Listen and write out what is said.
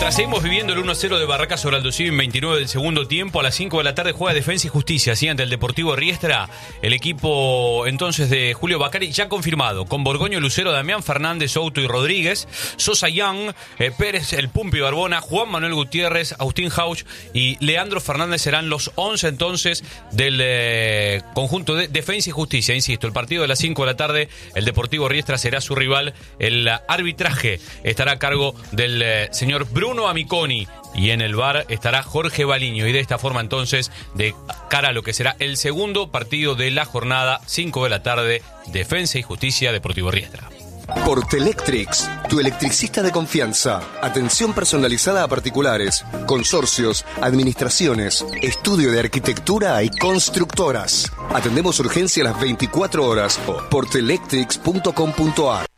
Mientras seguimos viviendo el 1-0 de Barracas sobre Aldo Civi en 29 del segundo tiempo, a las 5 de la tarde juega Defensa y Justicia, así ante el Deportivo Riestra. El equipo entonces de Julio Bacari ya confirmado, con Borgoño, Lucero, Damián, Fernández, Souto y Rodríguez, Sosa Young, Pérez, El Pumpi Barbona, Juan Manuel Gutiérrez, Agustín Jauch y Leandro Fernández serán los 11 entonces del conjunto de Defensa y Justicia. Insisto, el partido de las 5 de la tarde, el Deportivo Riestra será su rival. El arbitraje estará a cargo del señor Bruno Amiconi y en el VAR estará Jorge Baliño. Y de esta forma entonces, de cara a lo que será el segundo partido de la jornada, 5 de la tarde, Defensa y Justicia, Deportivo Riestra. Portelectrics, tu electricista de confianza. Atención personalizada a particulares, consorcios, administraciones, estudio de arquitectura y constructoras. Atendemos urgencia a las 24 horas. Portelectrics.com.ar.